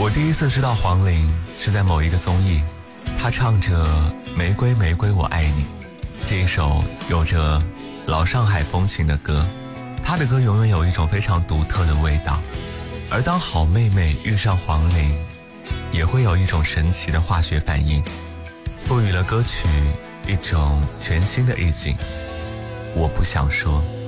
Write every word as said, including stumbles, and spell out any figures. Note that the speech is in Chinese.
我第一次知道黄龄是在某一个综艺，她唱着玫瑰玫瑰我爱你这一首有着老上海风情的歌。她的歌永远有一种非常独特的味道，而当好妹妹遇上黄龄，也会有一种神奇的化学反应，赋予了歌曲一种全新的意境。我不想说。